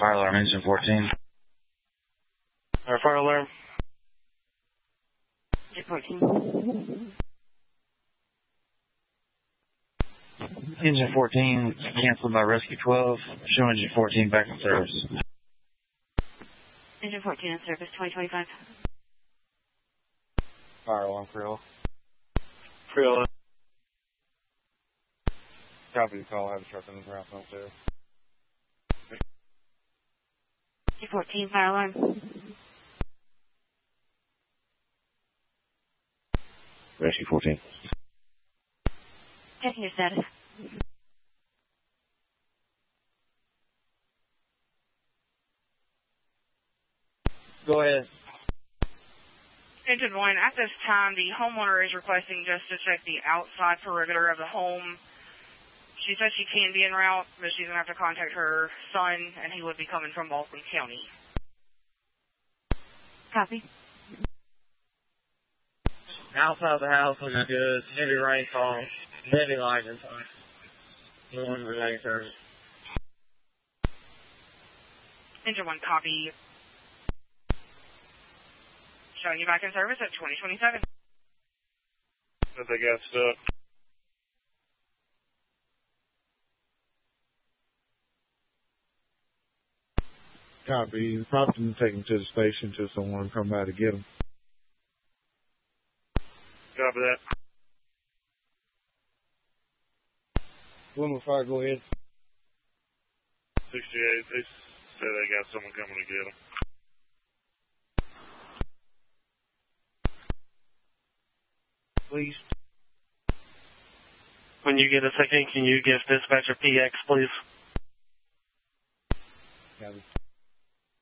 fire alarm, engine 14. Our fire alarm. Engine 14. Engine 14 canceled by rescue 12. Show engine 14 back in service. Engine 14 in service, 2025. Fire alarm, Creole. Creole. Copy the call, I have a truck in the ground zone too. Engine 14, fire alarm. Rescue 14. Checking your status. Go ahead. Engine 1, at this time, the homeowner is requesting just to check the outside perimeter of the home. She says she can be en route, but she's going to have to contact her son, and he would be coming from Baldwin County. Copy. Outside the house looking good. Heavy rainfall. Heavy lightning. The one relating service. Engine 1, copy. Showing you back in service at 2027. But they got stuck. Copy. The property taken to the station till someone come by to get them. Copy that. One fire, go ahead. 68. They say they got someone coming to get them. Please. When you get a second, can you give dispatcher PX, please? Copy.